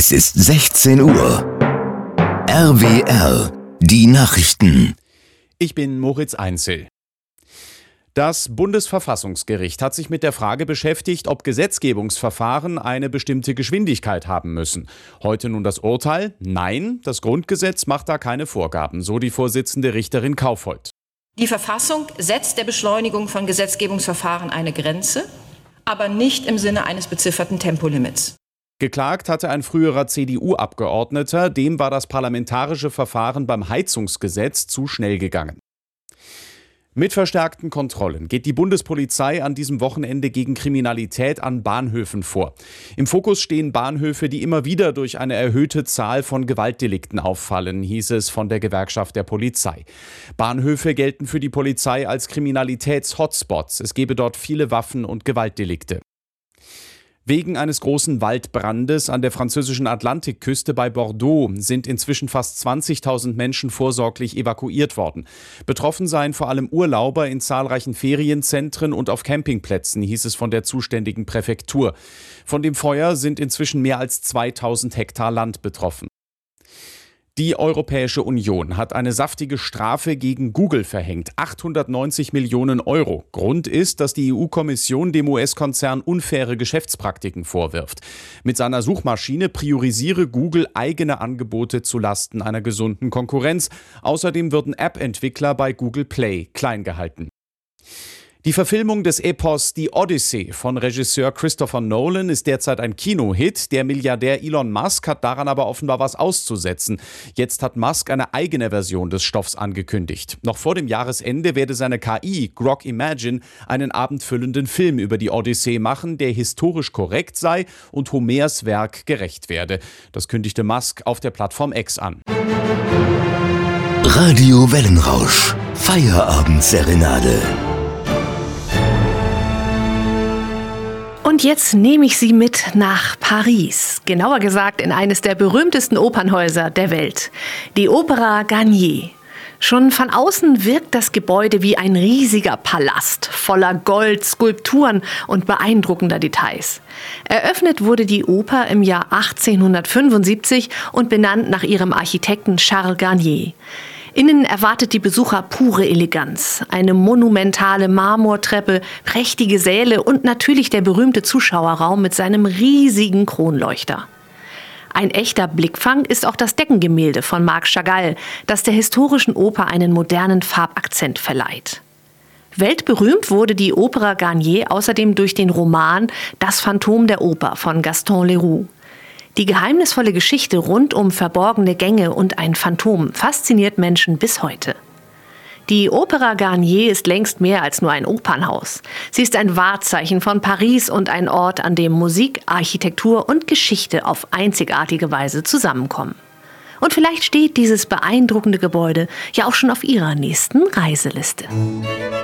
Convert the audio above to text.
Es ist 16 Uhr. RWR, die Nachrichten. Ich bin Moritz Einzel. Das Bundesverfassungsgericht hat sich mit der Frage beschäftigt, ob Gesetzgebungsverfahren eine bestimmte Geschwindigkeit haben müssen. Heute nun das Urteil: Nein, das Grundgesetz macht da keine Vorgaben, so die Vorsitzende Richterin Kaufhold. Die Verfassung setzt der Beschleunigung von Gesetzgebungsverfahren eine Grenze, aber nicht im Sinne eines bezifferten Tempolimits. Geklagt hatte ein früherer CDU-Abgeordneter, dem war das parlamentarische Verfahren beim Heizungsgesetz zu schnell gegangen. Mit verstärkten Kontrollen geht die Bundespolizei an diesem Wochenende gegen Kriminalität an Bahnhöfen vor. Im Fokus stehen Bahnhöfe, die immer wieder durch eine erhöhte Zahl von Gewaltdelikten auffallen, hieß es von der Gewerkschaft der Polizei. Bahnhöfe gelten für die Polizei als Kriminalitäts-Hotspots. Es gebe dort viele Waffen- und Gewaltdelikte. Wegen eines großen Waldbrandes an der französischen Atlantikküste bei Bordeaux sind inzwischen fast 20.000 Menschen vorsorglich evakuiert worden. Betroffen seien vor allem Urlauber in zahlreichen Ferienzentren und auf Campingplätzen, hieß es von der zuständigen Präfektur. Von dem Feuer sind inzwischen mehr als 2.000 Hektar Land betroffen. Die Europäische Union hat eine saftige Strafe gegen Google verhängt, 890 Millionen Euro. Grund ist, dass die EU-Kommission dem US-Konzern unfaire Geschäftspraktiken vorwirft. Mit seiner Suchmaschine priorisiere Google eigene Angebote zulasten einer gesunden Konkurrenz. Außerdem würden App-Entwickler bei Google Play klein gehalten. Die Verfilmung des Epos Die Odyssee von Regisseur Christopher Nolan ist derzeit ein Kinohit. Der Milliardär Elon Musk hat daran aber offenbar was auszusetzen. Jetzt hat Musk eine eigene Version des Stoffs angekündigt. Noch vor dem Jahresende werde seine KI Grok Imagine einen abendfüllenden Film über die Odyssee machen, der historisch korrekt sei und Homers Werk gerecht werde. Das kündigte Musk auf der Plattform X an. Radio Wellenrausch. Feierabendserenade. Und jetzt nehme ich Sie mit nach Paris, genauer gesagt in eines der berühmtesten Opernhäuser der Welt, die Opera Garnier. Schon von außen wirkt das Gebäude wie ein riesiger Palast, voller Gold, Skulpturen und beeindruckender Details. Eröffnet wurde die Oper im Jahr 1875 und benannt nach ihrem Architekten Charles Garnier. Innen erwartet die Besucher pure Eleganz, eine monumentale Marmortreppe, prächtige Säle und natürlich der berühmte Zuschauerraum mit seinem riesigen Kronleuchter. Ein echter Blickfang ist auch das Deckengemälde von Marc Chagall, das der historischen Oper einen modernen Farbakzent verleiht. Weltberühmt wurde die Opera Garnier außerdem durch den Roman Das Phantom der Oper von Gaston Leroux. Die geheimnisvolle Geschichte rund um verborgene Gänge und ein Phantom fasziniert Menschen bis heute. Die Opera Garnier ist längst mehr als nur ein Opernhaus. Sie ist ein Wahrzeichen von Paris und ein Ort, an dem Musik, Architektur und Geschichte auf einzigartige Weise zusammenkommen. Und vielleicht steht dieses beeindruckende Gebäude ja auch schon auf Ihrer nächsten Reiseliste.